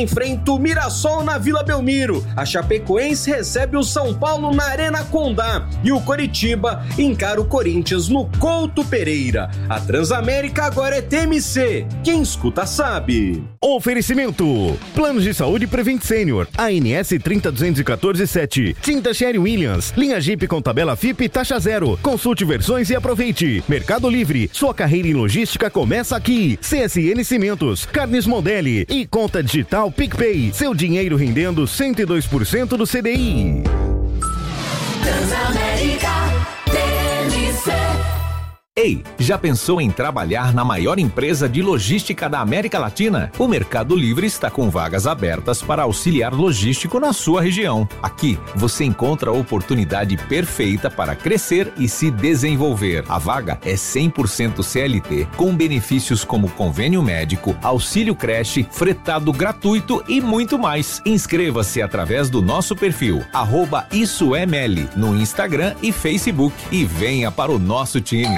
enfrenta o Mirassol na Vila Belmiro. A Chapecoense recebe o São Paulo na Arena Condá. E o Coritiba encara o Corinthians no Couto Pereira. A Transamérica agora é TMC. Quem escuta sabe. Oferecimento: Planos de Saúde Prevent Senior, ANS 302147, Tinta Sherry Williams, linha Jeep com tabela FIP taxa zero. Consulte versões e aproveite. Mercado Livre, sua carreira em logística começa aqui. CSN Cimentos, Carnes Mondelli e conta digital PicPay, seu dinheiro rendendo 102% do CDI. Transamérica TMC. Ei, já pensou em trabalhar na maior empresa de logística da América Latina? O Mercado Livre está com vagas abertas para auxiliar logístico na sua região. Aqui, você encontra a oportunidade perfeita para crescer e se desenvolver. A vaga é 100% CLT, com benefícios como convênio médico, auxílio creche, fretado gratuito e muito mais. Inscreva-se através do nosso perfil, @IsoEML, no Instagram e Facebook e venha para o nosso time.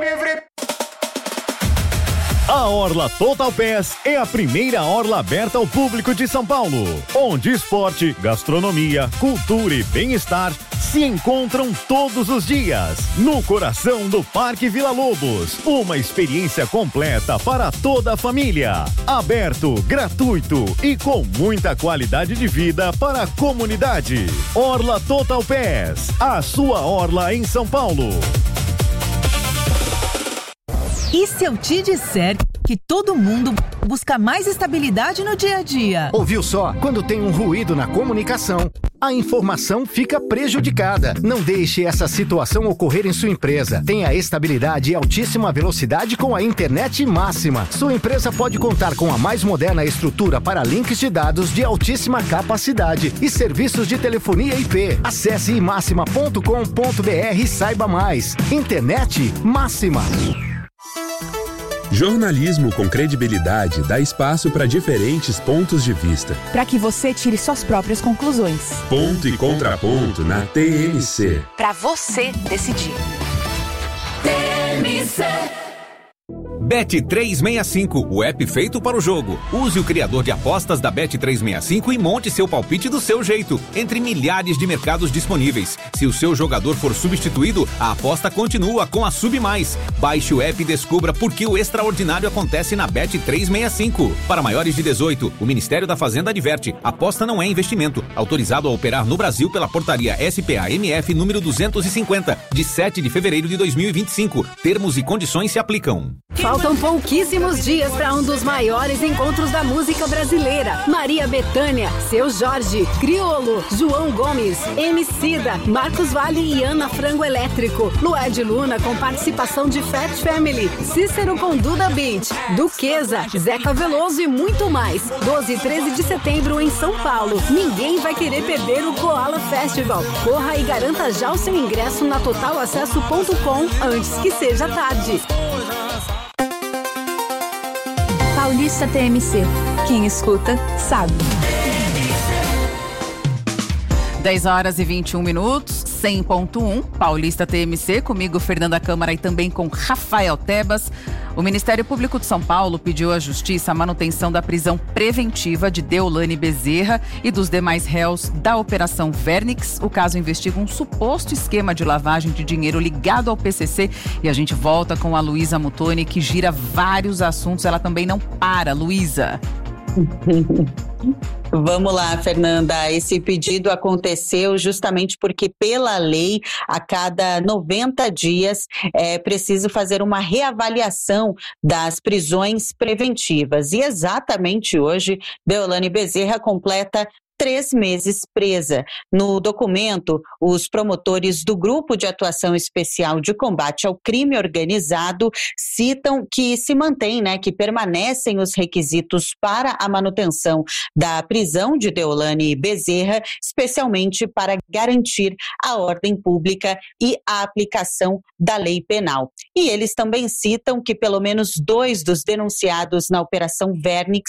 A Orla Total Pass é a primeira orla aberta ao público de São Paulo, onde esporte, gastronomia, cultura e bem-estar se encontram todos os dias, no coração do Parque Vila Lobos. Uma experiência completa para toda a família. Aberto, gratuito e com muita qualidade de vida para a comunidade. Orla Total Pass, a sua orla em São Paulo. E se eu te disser que todo mundo busca mais estabilidade no dia a dia? Ouviu só? Quando tem um ruído na comunicação, a informação fica prejudicada. Não deixe essa situação ocorrer em sua empresa. Tenha estabilidade e altíssima velocidade com a internet máxima. Sua empresa pode contar com a mais moderna estrutura para links de dados de altíssima capacidade e serviços de telefonia IP. Acesse imaxima.com.br e saiba mais. Internet máxima. Jornalismo com credibilidade dá espaço para diferentes pontos de vista. Para que você tire suas próprias conclusões. Ponto e contraponto na TMC. Para você decidir. TMC. Bet365, o app feito para o jogo. Use o criador de apostas da Bet365 e monte seu palpite do seu jeito, entre milhares de mercados disponíveis. Se o seu jogador for substituído, a aposta continua com a Sub Mais. Baixe o app e descubra por que o extraordinário acontece na Bet365. Para maiores de 18, o Ministério da Fazenda adverte: aposta não é investimento. Autorizado a operar no Brasil pela portaria SPA-MF número 250, de 7 de fevereiro de 2025. Termos e condições se aplicam. Faltam pouquíssimos dias para um dos maiores encontros da música brasileira. Maria Bethânia, Seu Jorge, Criolo, João Gomes, Emicida, Marcos Valle e Ana Frango Elétrico. Lued Luna com participação de Fat Family, Cícero com Duda Beat, Duquesa, Zeca Veloso e muito mais. 12 e 13 de setembro em São Paulo. Ninguém vai querer perder o Koala Festival. Corra e garanta já o seu ingresso na totalacesso.com antes que seja tarde. Paulista TMC. Quem escuta, sabe. 10 horas e 21 minutos, 100.1, Paulista TMC, comigo Fernanda Câmara e também com Rafael Tebas. O Ministério Público de São Paulo pediu à Justiça a manutenção da prisão preventiva de Deolane Bezerra e dos demais réus da Operação Vernix. O caso investiga um suposto esquema de lavagem de dinheiro ligado ao PCC. E a gente volta com a Luísa Muttoni, que gira vários assuntos. Ela também não para, Luísa. Vamos lá, Fernanda. Esse pedido aconteceu justamente porque, pela lei, a cada 90 dias é preciso fazer uma reavaliação das prisões preventivas. E exatamente hoje, Deolane Bezerra completa 3 meses presa. No documento, os promotores do Grupo de Atuação Especial de Combate ao Crime Organizado citam que se mantém, que permanecem os requisitos para a manutenção da prisão de Deolane Bezerra, especialmente para garantir a ordem pública e a aplicação da lei penal. E eles também citam que pelo menos 2 dos denunciados na Operação Vernix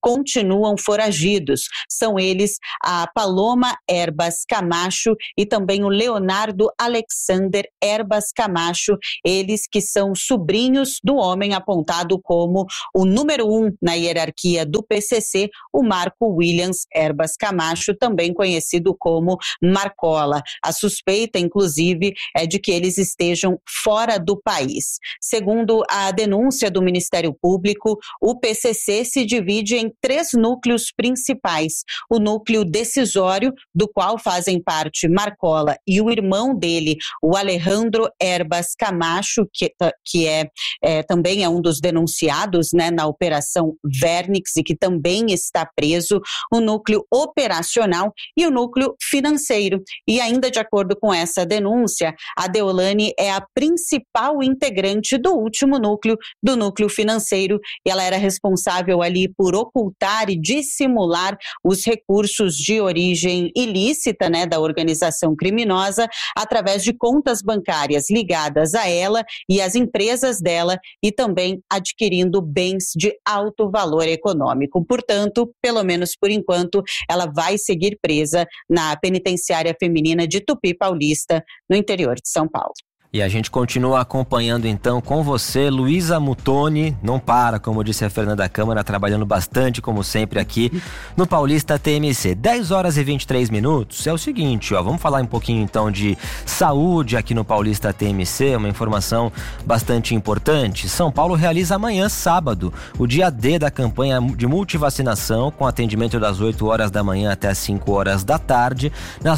continuam foragidos. São eles a Paloma Herbas Camacho e também o Leonardo Alexander Herbas Camacho, eles que são sobrinhos do homem apontado como o número 1 na hierarquia do PCC, o Marco Williams Herbas Camacho, também conhecido como Marcola. A suspeita, inclusive, é de que eles estejam fora do país. Segundo a denúncia do Ministério Público, o PCC se divide em 3 núcleos principais. O núcleo decisório, do qual fazem parte Marcola e o irmão dele, o Alejandro Herbas Camacho, que também é um dos denunciados, né, na Operação Vernix e que também está preso, o núcleo operacional e o núcleo financeiro. E ainda de acordo com essa denúncia, a Deolane é a principal integrante do último núcleo, do núcleo financeiro, e ela era responsável ali por ocultar e dissimular os recursos de origem ilícita, né, da organização criminosa, através de contas bancárias ligadas a ela e às empresas dela, e também adquirindo bens de alto valor econômico. Portanto, pelo menos por enquanto, ela vai seguir presa na penitenciária feminina de Tupi Paulista, no interior de São Paulo. E a gente continua acompanhando então com você, Luísa Muttoni, não para, como disse a Fernanda Câmara, trabalhando bastante, como sempre, aqui no Paulista TMC. 10h23, é o seguinte, vamos falar um pouquinho então de saúde aqui no Paulista TMC, uma informação bastante importante. São Paulo realiza amanhã, sábado, o dia D da campanha de multivacinação, com atendimento das 8 horas da manhã até as 5 horas da tarde, nas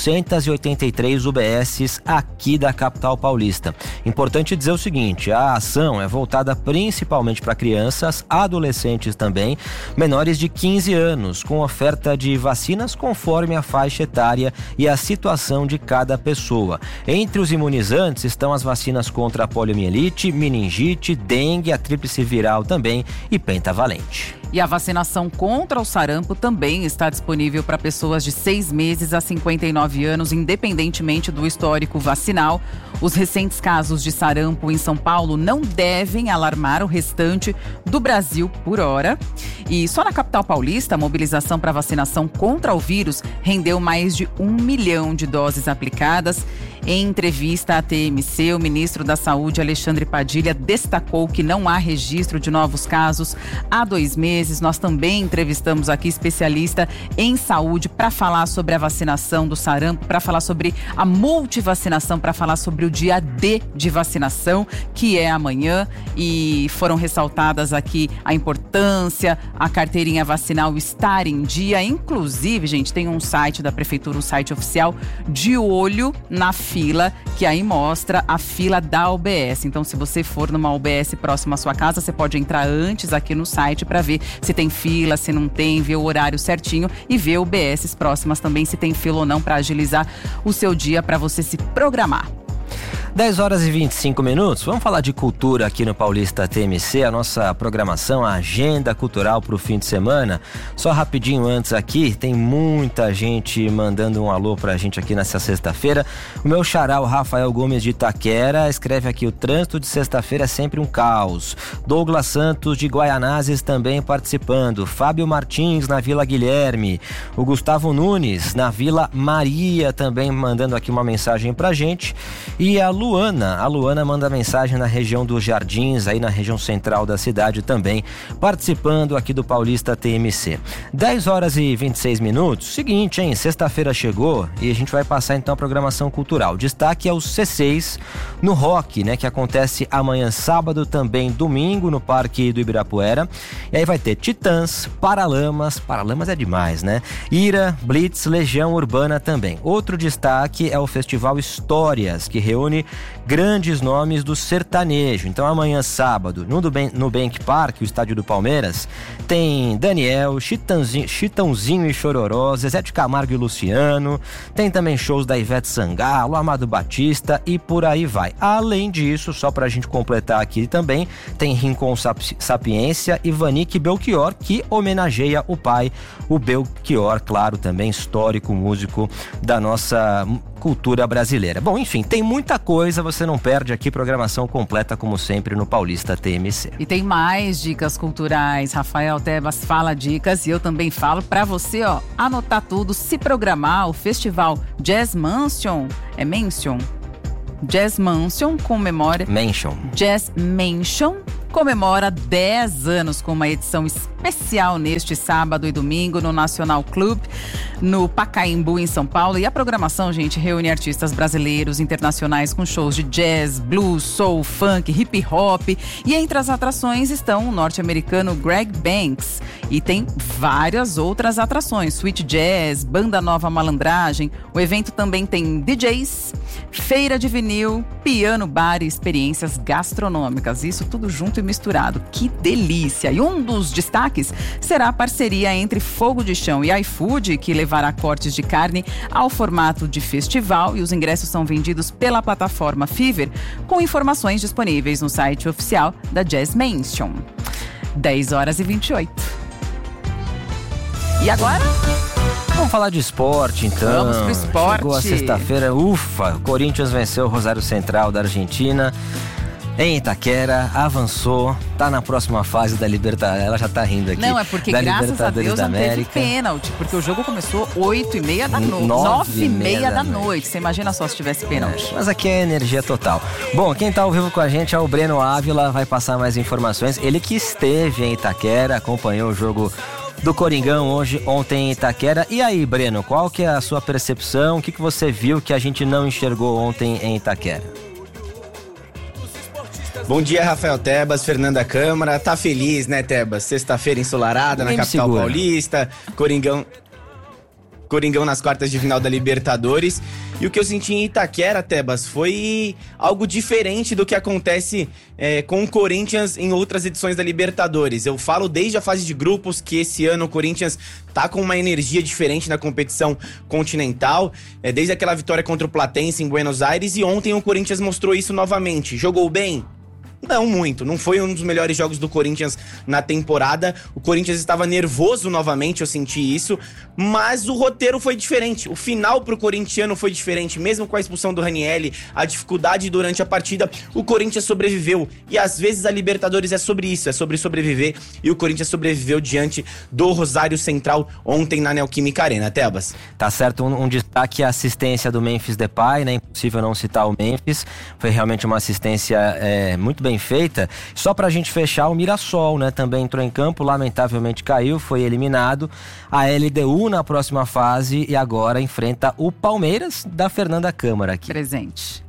483 UBSs aqui da capital paulista. Importante dizer o seguinte, a ação é voltada principalmente para crianças, adolescentes também, menores de 15 anos, com oferta de vacinas conforme a faixa etária e a situação de cada pessoa. Entre os imunizantes estão as vacinas contra a poliomielite, meningite, dengue, a tríplice viral também e pentavalente. E a vacinação contra o sarampo também está disponível para pessoas de 6 meses a 59 anos, independentemente do histórico vacinal. Os recentes casos de sarampo em São Paulo não devem alarmar o restante do Brasil por hora. E só na capital paulista, a mobilização para vacinação contra o vírus rendeu mais de 1 milhão de doses aplicadas. Em entrevista à TMC, o ministro da Saúde, Alexandre Padilha, destacou que não há registro de novos casos há 2 meses. Nós também entrevistamos aqui especialista em saúde para falar sobre a vacinação do sarampo, para falar sobre a multivacinação, para falar sobre o dia D de vacinação, que é amanhã. E foram ressaltadas aqui a importância, a carteirinha vacinal estar em dia. Inclusive, gente, tem um site da prefeitura, um site oficial, de olho na fila, que aí mostra a fila da UBS. Então, se você for numa UBS próxima à sua casa, você pode entrar antes aqui no site para ver se tem fila, se não tem, ver o horário certinho e ver UBSs próximas também, se tem fila ou não, para agilizar o seu dia, para você se programar. 10h25, vamos falar de cultura aqui no Paulista TMC, a nossa programação, a agenda cultural para o fim de semana. Só rapidinho antes aqui, tem muita gente mandando um alô pra gente aqui nessa sexta-feira. O meu xará, o Rafael Gomes de Itaquera, escreve aqui: o trânsito de sexta-feira é sempre um caos. Douglas Santos de Guaianazes também participando. Fábio Martins na Vila Guilherme. O Gustavo Nunes na Vila Maria também mandando aqui uma mensagem pra gente. E a Luana manda mensagem na região dos Jardins, aí na região central da cidade também, participando aqui do Paulista TMC. 10h26, seguinte, hein, sexta-feira chegou e a gente vai passar então a programação cultural. Destaque é o C6 no Rock, né, que acontece amanhã sábado, também domingo no Parque do Ibirapuera. E aí vai ter Titãs, Paralamas é demais, né? Ira, Blitz, Legião Urbana também. Outro destaque é o Festival Histórias, que reúne grandes nomes do sertanejo. Então amanhã sábado, no Nubank Park, o estádio do Palmeiras, tem Daniel, Chitãozinho e Chororó, Zezé de Camargo e Luciano, tem também shows da Ivete Sangalo, Amado Batista e por aí vai. Além disso, só pra gente completar aqui também, tem Rincon Sapiência e Vanik Belchior, que homenageia o pai, o Belchior, claro, também histórico músico da nossa cultura brasileira. Bom, enfim, tem muita coisa, você não perde aqui, programação completa como sempre no Paulista TMC. E tem mais dicas culturais. Rafael Tebas fala dicas e eu também falo para você, anotar tudo, se programar. O festival Jazz Mansion, Jazz Mansion comemora... Jazz Mansion comemora 10 anos com uma edição especial neste sábado e domingo no National Club, no Pacaembu, em São Paulo. E a programação, gente, reúne artistas brasileiros, internacionais com shows de jazz, blues, soul, funk, hip hop. E entre as atrações estão o norte-americano Greg Banks. E tem várias outras atrações, Sweet Jazz, Banda Nova Malandragem. O evento também tem DJs, feira de vinil, piano bar e experiências gastronômicas. Isso tudo junto e misturado. Que delícia! E um dos destaques será a parceria entre Fogo de Chão e iFood, que levará cortes de carne ao formato de festival, e os ingressos são vendidos pela plataforma Fever, com informações disponíveis no site oficial da Jazz Mansion. 10h28. E agora? Vamos falar de esporte, então. Vamos pro esporte. Chegou a sexta-feira, ufa, Corinthians venceu o Rosário Central da Argentina em Itaquera, avançou, tá na próxima fase da Libertadores. Ela já tá rindo aqui. Não, é porque graças a Deus não teve pênalti, porque o jogo começou 8h30 da noite, 9h30 da noite. Você imagina só se tivesse pênalti. Mas aqui é energia total. Bom, quem tá ao vivo com a gente é o Breno Ávila, vai passar mais informações. Ele que esteve em Itaquera, acompanhou o jogo do Coringão ontem em Itaquera. E aí, Breno, qual que é a sua percepção? O que você viu que a gente não enxergou ontem em Itaquera? Bom dia, Rafael Tebas, Fernanda Câmara. Tá feliz, né, Tebas? Sexta-feira ensolarada na capital paulista, Coringão nas quartas de final da Libertadores. E o que eu senti em Itaquera, Tebas, foi algo diferente do que acontece com o Corinthians em outras edições da Libertadores. Eu falo desde a fase de grupos que esse ano o Corinthians tá com uma energia diferente na competição continental, desde aquela vitória contra o Platense em Buenos Aires, e ontem o Corinthians mostrou isso novamente. Jogou bem? Não muito, não foi um dos melhores jogos do Corinthians na temporada. O Corinthians estava nervoso novamente, eu senti isso, mas o roteiro foi diferente. O final pro corintiano foi diferente, mesmo com a expulsão do Ranieri, a dificuldade durante a partida, o Corinthians sobreviveu. E às vezes a Libertadores é sobre isso, é sobre sobreviver, e o Corinthians sobreviveu diante do Rosário Central ontem na Neoquímica Arena. Tebas. Tá certo, um destaque é a assistência do Memphis Depay, né? Impossível não citar o Memphis, foi realmente uma assistência muito bem feita. Só pra gente fechar, o Mirassol, né, também entrou em campo, lamentavelmente caiu, foi eliminado. A LDU na próxima fase e agora enfrenta o Palmeiras da Fernanda Câmara aqui. Presente.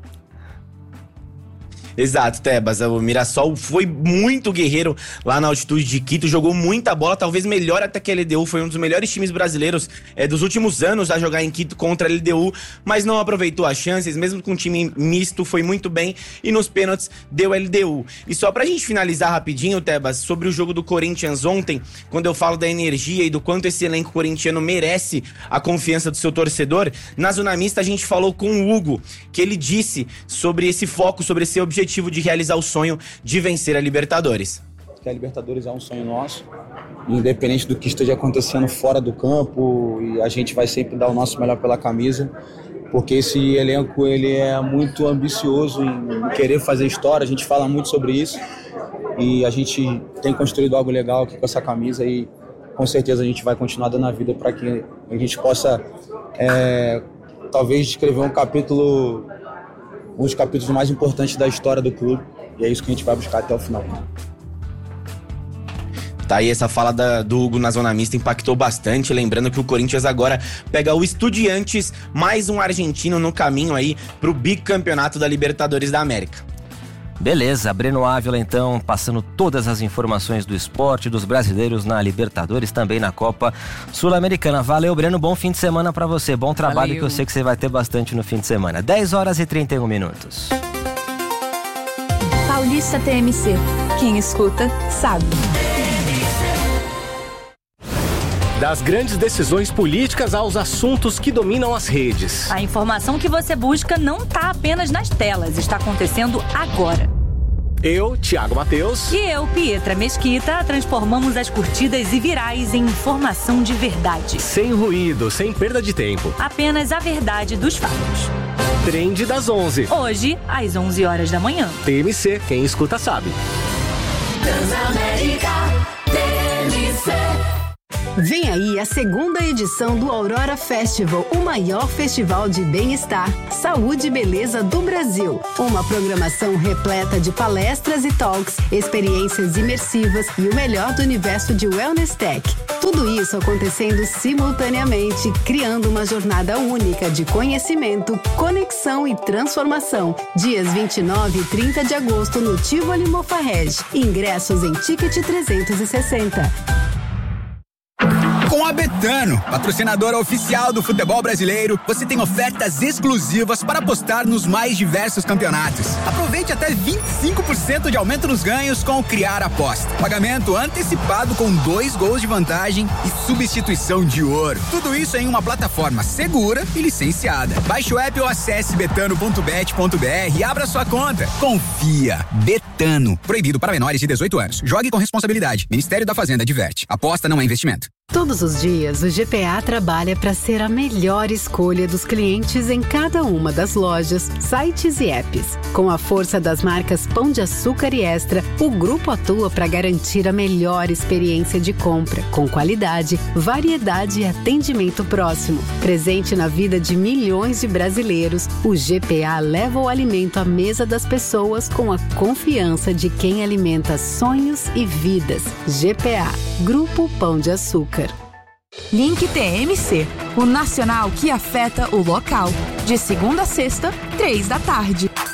Exato, Tebas, o Mirassol foi muito guerreiro lá na altitude de Quito, jogou muita bola, talvez melhor até que a LDU, foi um dos melhores times brasileiros dos últimos anos a jogar em Quito contra a LDU, mas não aproveitou as chances, mesmo com um time misto, foi muito bem, e nos pênaltis deu LDU. E só pra gente finalizar rapidinho, Tebas, sobre o jogo do Corinthians ontem, quando eu falo da energia e do quanto esse elenco corintiano merece a confiança do seu torcedor, na Zona Mista a gente falou com o Hugo, que ele disse sobre esse foco, sobre esse objetivo de realizar o sonho de vencer a Libertadores. Que a Libertadores é um sonho nosso, independente do que esteja acontecendo fora do campo, e a gente vai sempre dar o nosso melhor pela camisa, porque esse elenco ele é muito ambicioso em querer fazer história, a gente fala muito sobre isso, e a gente tem construído algo legal aqui com essa camisa, e com certeza a gente vai continuar dando a vida para que a gente possa talvez escrever um dos capítulos mais importantes da história do clube, e é isso que a gente vai buscar até o final. Tá aí, essa fala do Hugo na Zona Mista impactou bastante, lembrando que o Corinthians agora pega o Estudiantes, mais um argentino no caminho aí pro bicampeonato da Libertadores da América. Beleza, Breno Ávila então passando todas as informações do esporte, dos brasileiros na Libertadores, também na Copa Sul-Americana. Valeu, Breno, bom fim de semana pra você, bom trabalho. Valeu. Que eu sei que você vai ter bastante no fim de semana. 10h31. Paulista TMC, quem escuta sabe. Das grandes decisões políticas aos assuntos que dominam as redes. A informação que você busca não está apenas nas telas, está acontecendo agora. Eu, Thiago Matheus. E eu, Pietra Mesquita, transformamos as curtidas e virais em informação de verdade. Sem ruído, sem perda de tempo. Apenas a verdade dos fatos. Trend das 11. Hoje, às 11 horas da manhã. TMC, quem escuta sabe. Transamérica TMC. Vem aí a segunda edição do Aurora Festival, o maior festival de bem-estar, saúde e beleza do Brasil. Uma programação repleta de palestras e talks, experiências imersivas e o melhor do universo de Wellness Tech. Tudo isso acontecendo simultaneamente, criando uma jornada única de conhecimento, conexão e transformação. Dias 29 e 30 de agosto no Tivoli Mofarrege. Ingressos em Ticket 360. Com a Betano, patrocinadora oficial do futebol brasileiro, você tem ofertas exclusivas para apostar nos mais diversos campeonatos. Aproveite até 25% de aumento nos ganhos com o Criar Aposta. Pagamento antecipado com 2 gols de vantagem e substituição de ouro. Tudo isso em uma plataforma segura e licenciada. Baixe o app ou acesse betano.bet.br e abra sua conta. Confia. Betano. Proibido para menores de 18 anos. Jogue com responsabilidade. Ministério da Fazenda adverte. Aposta não é investimento. Todos os dias, o GPA trabalha para ser a melhor escolha dos clientes em cada uma das lojas, sites e apps. Com a força das marcas Pão de Açúcar e Extra, o grupo atua para garantir a melhor experiência de compra, com qualidade, variedade e atendimento próximo. Presente na vida de milhões de brasileiros, o GPA leva o alimento à mesa das pessoas com a confiança de quem alimenta sonhos e vidas. GPA, Grupo Pão de Açúcar. Link TMC, o nacional que afeta o local. De segunda a sexta, 3 da tarde.